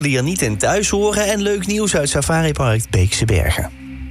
die er niet in thuis horen en leuk nieuws uit Safaripark Beekse Bergen.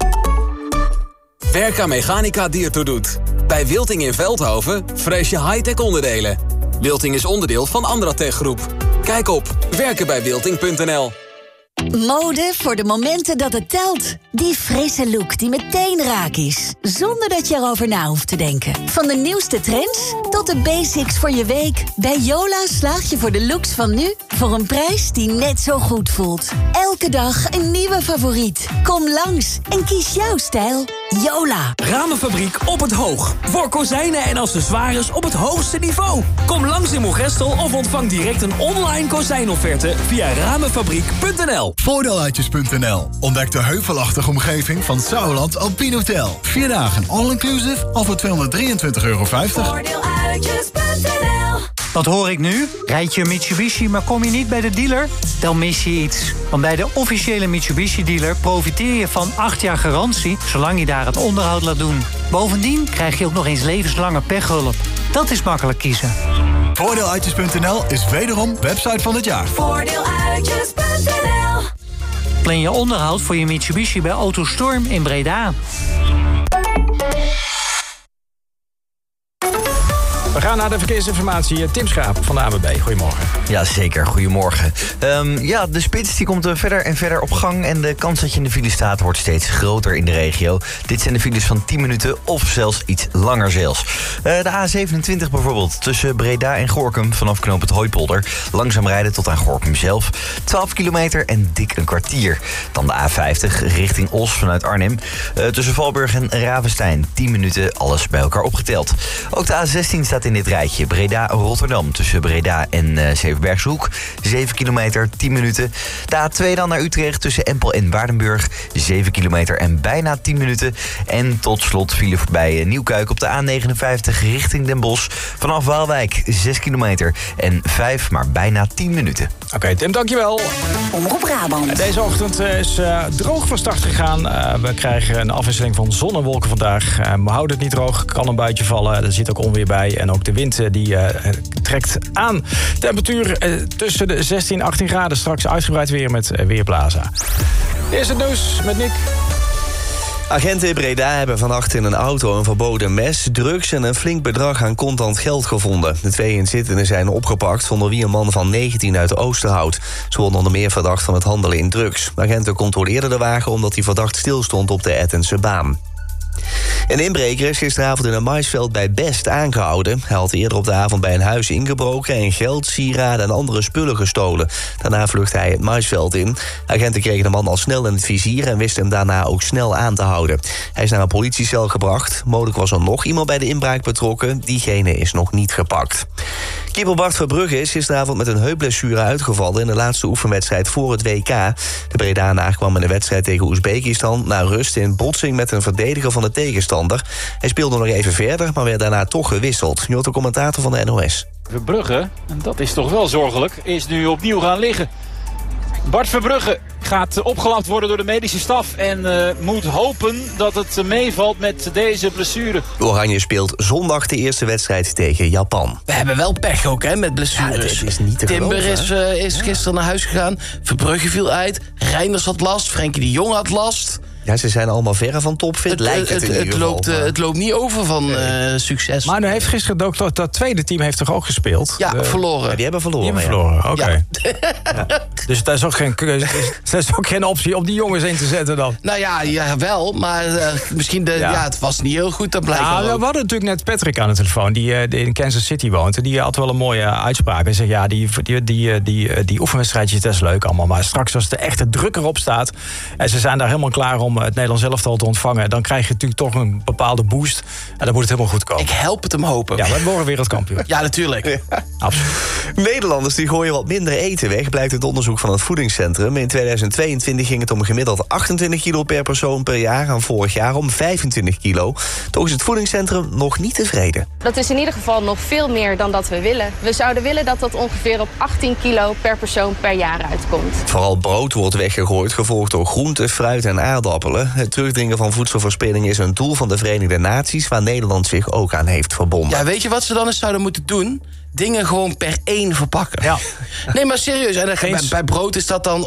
Werka Mechanica die ertoe doet. Bij Wilting in Veldhoven vrees je high-tech onderdelen. Wilting is onderdeel van Andratech Groep. Kijk op werkenbijwilting.nl. Mode voor de momenten dat het telt. Die frisse look die meteen raak is. Zonder dat je erover na hoeft te denken. Van de nieuwste trends tot de basics voor je week. Bij Yola slaag je voor de looks van nu voor een prijs die net zo goed voelt. Elke dag een nieuwe favoriet. Kom langs en kies jouw stijl. Yola. Ramenfabriek op het Hoog. Voor kozijnen en accessoires op het hoogste niveau. Kom langs in Moergestel of ontvang direct een online kozijnofferte via ramenfabriek.nl. Voordeeluitjes.nl. Ontdek de heuvelachtige omgeving van Sauerland Alpine Hotel. 4 dagen all-inclusive al voor €223,50. Voordeeluitjes.nl. Wat hoor ik nu? Rijd je een Mitsubishi, maar kom je niet bij de dealer? Dan mis je iets. Want bij de officiële Mitsubishi-dealer profiteer je van 8 jaar garantie, zolang je daar het onderhoud laat doen. Bovendien krijg je ook nog eens levenslange pechhulp. Dat is makkelijk kiezen. Voordeeluitjes.nl is wederom website van het jaar. Voordeeluitjes.nl. Plan je onderhoud voor je Mitsubishi bij AutoStorm in Breda. We gaan naar de verkeersinformatie. Tim Schaap van de ANWB. Goedemorgen. Ja, zeker. Goedemorgen. De spits die komt verder en verder op gang en de kans dat je in de file staat wordt steeds groter in de regio. Dit zijn de files van 10 minuten of zelfs iets langer zelfs. De A27 bijvoorbeeld, tussen Breda en Gorinchem vanaf knooppunt Hooipolder. Langzaam rijden tot aan Gorinchem zelf. 12 kilometer en dik een kwartier. Dan de A50 richting Os vanuit Arnhem. Tussen Valburg en Ravenstein. 10 minuten, alles bij elkaar opgeteld. Ook de A16 staat in dit rijtje. Breda-Rotterdam tussen Breda en Zevenbergshoek. 7 kilometer, 10 minuten. De A2 dan naar Utrecht tussen Empel en Waardenburg. 7 kilometer en bijna 10 minuten. En tot slot file bij Nieuwkuik op de A59 richting Den Bosch. Vanaf Waalwijk 6 kilometer en 5, maar bijna 10 minuten. Oké, Tim, dankjewel. Omroep Brabant. Deze ochtend is droog van start gegaan. We krijgen een afwisseling van zon en wolken vandaag. We houden het niet droog, kan een buitje vallen. Er zit ook onweer bij. En ook de wind die trekt aan. Temperatuur tussen de 16 en 18 graden. Straks uitgebreid weer met Weerplaza. Eerst het nieuws met Nick. Agenten in Breda hebben vannacht in een auto een verboden mes, drugs en een flink bedrag aan contant geld gevonden. De 2 inzittenden zijn opgepakt, onder wie een man van 19 uit Oosterhout. Ze worden onder meer verdacht van het handelen in drugs. Agenten controleerden de wagen omdat die verdacht stilstond op de Ettense baan. Een inbreker is gisteravond in een maisveld bij Best aangehouden. Hij had eerder op de avond bij een huis ingebroken en geld, sieraden en andere spullen gestolen. Daarna vluchtte hij het maisveld in. Agenten kregen de man al snel in het vizier en wisten hem daarna ook snel aan te houden. Hij is naar een politiecel gebracht. Mogelijk was er nog iemand bij de inbraak betrokken. Diegene is nog niet gepakt. Keeper Bart Verbrugge is gisteravond met een heupblessure uitgevallen in de laatste oefenwedstrijd voor het WK. De Bredaanaar kwam in de wedstrijd tegen Oezbekistan na rust in botsing met een verdediger van de tegenstander. Hij speelde nog even verder, maar werd daarna toch gewisseld. Nu hoort de commentator van de NOS. Verbrugge, en dat is toch wel zorgelijk, is nu opnieuw gaan liggen. Bart Verbrugge gaat opgelapt worden door de medische staf en moet hopen dat het meevalt met deze blessure. Oranje speelt zondag de eerste wedstrijd tegen Japan. We hebben wel pech ook, hè, met blessures. Ja, het is niet te Timber geloven, is gisteren naar huis gegaan. Verbrugge viel uit. Reinders had last. Frenkie de Jong had last. Ja, ze zijn allemaal verre van topfit, lijkt het in ieder geval. Het loopt niet over van succes. Maar nu heeft gisteren ook dat tweede team heeft toch ook gespeeld? Ja, verloren. Ja, die hebben verloren. Die hebben verloren, oké. Ja. Dus dat is ook geen keuze. Dat is ook geen optie om die jongens in te zetten dan. Nou ja, wel. Maar misschien, het was niet heel goed. Dat blijkt wel. We hadden natuurlijk net Patrick aan de telefoon, die in Kansas City woont. En die had wel een mooie uitspraak. Hij zegt, ja, die oefenwedstrijdjes, dat is leuk allemaal. Maar straks als de echte druk erop staat en ze zijn daar helemaal klaar om het Nederlands elftal te ontvangen, dan krijg je natuurlijk toch een bepaalde boost. En dan moet het helemaal goed komen. Ik help het hem hopen. Ja, we worden wereldkampioen. Ja, natuurlijk. Ja. Absoluut. Nederlanders die gooien wat minder eten weg, blijkt uit onderzoek van het voedingscentrum. In 2022 ging het om gemiddeld 28 kilo per persoon per jaar, en vorig jaar om 25 kilo. Toch is het voedingscentrum nog niet tevreden. Dat is in ieder geval nog veel meer dan dat we willen. We zouden willen dat dat ongeveer op 18 kilo per persoon per jaar uitkomt. Vooral brood wordt weggegooid, gevolgd door groenten, fruit en aardappelen. Het terugdringen van voedselverspilling is een doel van de Verenigde Naties, waar Nederland zich ook aan heeft verbonden. Ja, weet je wat ze dan eens zouden moeten doen? Dingen gewoon per 1 verpakken. Ja. Nee, maar serieus. En bij brood is dat dan